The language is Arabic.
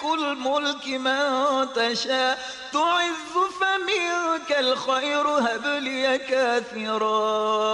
مالك الملك من تشاء تعز فمنك الخير هب لي كاثرا